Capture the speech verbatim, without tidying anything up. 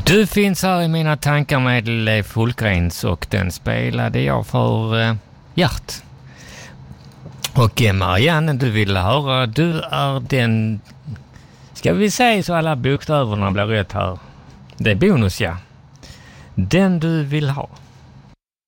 Du finns här i mina tankar med Leif Hultgrens och den spelade jag för eh, Gert. Och eh, Marianne, du vill höra, du är den, ska vi säga så alla bokstäverna blir rätt här. Det är bonus, ja. Den du vill ha.